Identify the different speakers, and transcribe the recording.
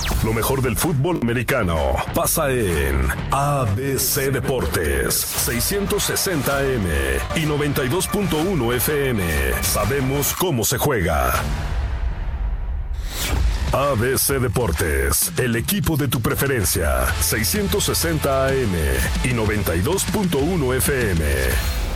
Speaker 1: Lo mejor del fútbol americano pasa en ABC Deportes, 660 AM y 92.1 FM. Sabemos cómo se juega. ABC Deportes, el equipo de tu preferencia, 660 AM y 92.1 FM.